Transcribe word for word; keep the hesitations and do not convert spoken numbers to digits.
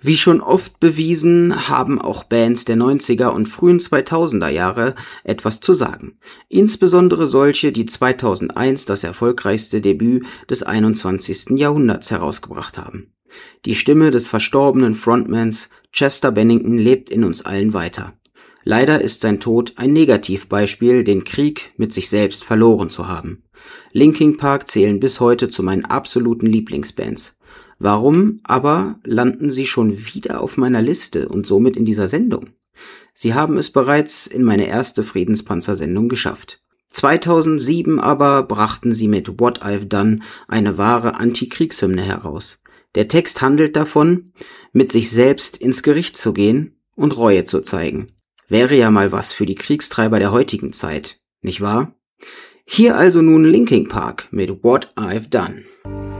Wie schon oft bewiesen, haben auch Bands der neunziger und frühen zweitausender Jahre etwas zu sagen. Insbesondere solche, die zweitausendeins das erfolgreichste Debüt des einundzwanzigsten Jahrhunderts herausgebracht haben. Die Stimme des verstorbenen Frontmans Chester Bennington lebt in uns allen weiter. Leider ist sein Tod ein Negativbeispiel, den Krieg mit sich selbst verloren zu haben. Linkin Park zählen bis heute zu meinen absoluten Lieblingsbands. Warum aber landen sie schon wieder auf meiner Liste und somit in dieser Sendung? Sie haben es bereits in meine erste Friedenspanzer-Sendung geschafft. zweitausendsieben aber brachten sie mit What I've Done eine wahre Antikriegshymne heraus. Der Text handelt davon, mit sich selbst ins Gericht zu gehen und Reue zu zeigen. Wäre ja mal was für die Kriegstreiber der heutigen Zeit, nicht wahr? Hier also nun Linkin Park mit What I've Done.